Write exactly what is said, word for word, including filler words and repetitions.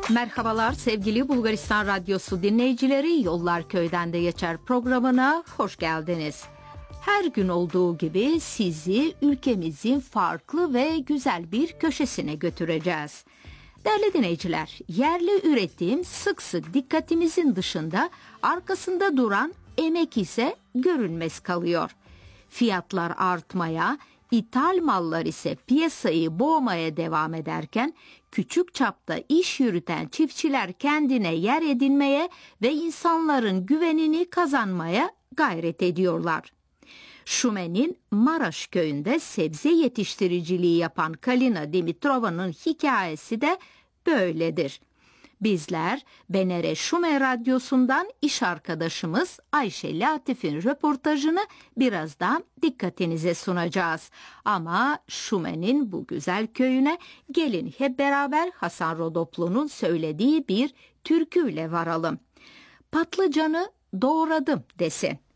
Merhabalar sevgili Bulgaristan Radyosu dinleyicileri, Yollar Köyden de Geçer programına hoş geldiniz. Her gün olduğu gibi sizi ülkemizin farklı ve güzel bir köşesine götüreceğiz. Değerli dinleyiciler, yerli üretim sık sık dikkatimizin dışında, arkasında duran emek ise görünmez kalıyor. Fiyatlar artmaya, ithal mallar ise piyasayı boğmaya devam ederken, küçük çapta iş yürüten çiftçiler kendine yer edinmeye ve insanların güvenini kazanmaya gayret ediyorlar. Şumen'in Maraş köyünde sebze yetiştiriciliği yapan Kalina Dimitrova'nın hikayesi de böyledir. Bizler B N R Şumen Radyosu'ndan iş arkadaşımız Ayşe Latif'in röportajını birazdan dikkatinize sunacağız. Ama Şumen'in bu güzel köyüne gelin hep beraber Hasan Rodoplu'nun söylediği bir türküyle varalım. Patlıcanı doğradım desin.